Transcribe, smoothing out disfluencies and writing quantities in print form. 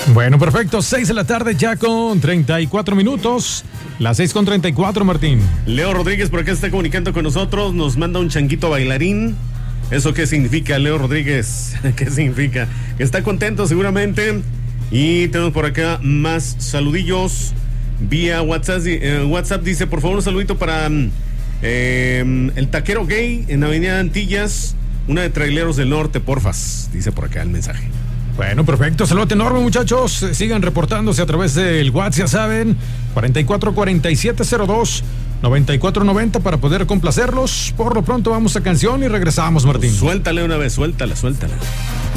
Bueno, perfecto. 6 de la tarde ya con 34 minutos. Las 6:34, Martín. Leo Rodríguez por acá está comunicando con nosotros. Nos manda un changuito bailarín. ¿Eso qué significa, Leo Rodríguez? ¿Qué significa? Que está contento seguramente. Y tenemos por acá más saludillos vía WhatsApp. WhatsApp dice, por favor, un saludito para el taquero gay en Avenida Antillas, una de Traileros del Norte, porfas. Dice por acá el mensaje. Bueno, perfecto. Saludo enorme, muchachos. Sigan reportándose a través del WhatsApp, ya saben. 44-4702-9490 para poder complacerlos. Por lo pronto vamos a canción y regresamos, Martín. Suéltale una vez, suéltala.